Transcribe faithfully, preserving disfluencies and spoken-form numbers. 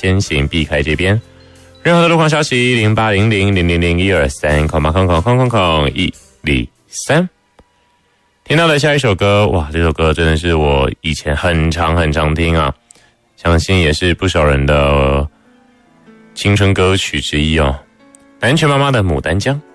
先行避开这边。任何的路况消息零八零零零零零一二三空空空空空空一零三。听到的下一首歌，哇，这首歌真的是我以前很常很常听啊，相信也是不少人的青春歌曲之一哦。南拳妈妈的《牡丹江》。